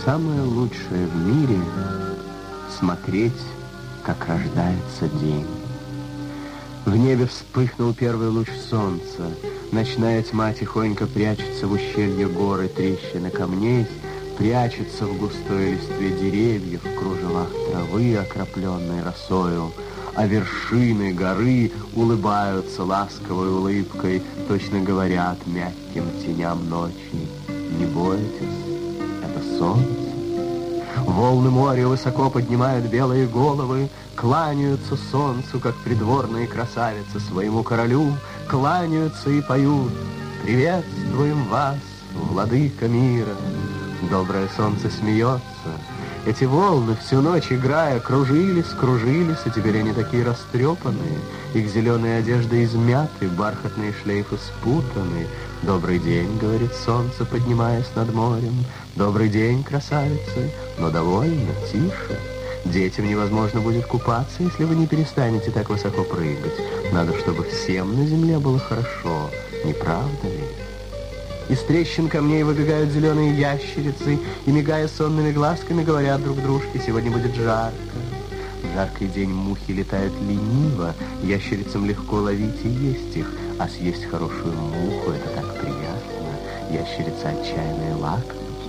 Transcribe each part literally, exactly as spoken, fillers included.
Самое лучшее в мире — смотреть, как рождается день. В небе вспыхнул первый луч солнца. Ночная тьма тихонько прячется в ущелье горы, трещины камней, прячется в густой листве деревьев, в кружевах травы, окропленной росою, а вершины горы улыбаются ласковой улыбкой, точно говорят мягким теням ночи: не бойтесь, это солнце. Волны моря высоко поднимают белые головы, кланяются солнцу, как придворные красавицы своему королю, кланяются и поют: приветствуем вас, владыка мира. Доброе солнце смеется. Эти волны, всю ночь играя, кружились, кружились, и теперь они такие растрепанные. Их зеленые одежды измяты, бархатные шлейфы спутаны. «Добрый день», — говорит солнце, поднимаясь над морем. «Добрый день, красавицы, но довольно, тише. Детям невозможно будет купаться, если вы не перестанете так высоко прыгать. Надо, чтобы всем на земле было хорошо, не правда ли?» Из трещин камней выбегают зеленые ящерицы и, мигая сонными глазками, говорят друг дружке: сегодня будет жарко. В жаркий день мухи летают лениво, ящерицам легко ловить и есть их, а съесть хорошую муху — это так приятно. Ящерица — отчаянные лакомки.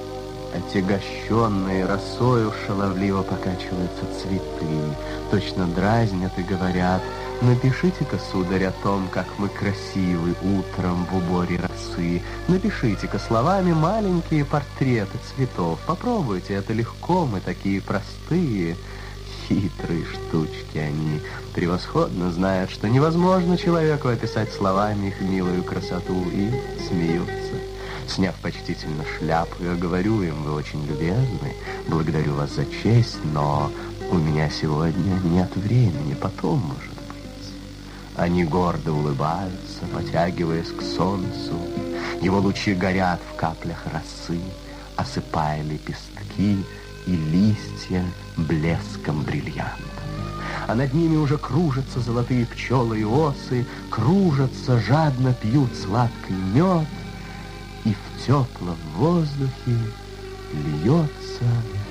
Отягощенные росою шаловливо покачиваются цветы, точно дразнят и говорят: напишите-ка, сударь, о том, как мы красивы утром в уборе росы. Напишите-ка словами маленькие портреты цветов. Попробуйте, это легко, мы такие простые. Хитрые штучки они. Превосходно знают, что невозможно человеку описать словами их милую красоту, и смеются. Сняв почтительно шляпу, я говорю им: вы очень любезны, благодарю вас за честь, но у меня сегодня нет времени, потом, может. Они гордо улыбаются, потягиваясь к солнцу. Его лучи горят в каплях росы, осыпая лепестки и листья блеском бриллиантов. А над ними уже кружатся золотые пчелы и осы, кружатся, жадно пьют сладкий мед, и в теплом воздухе льется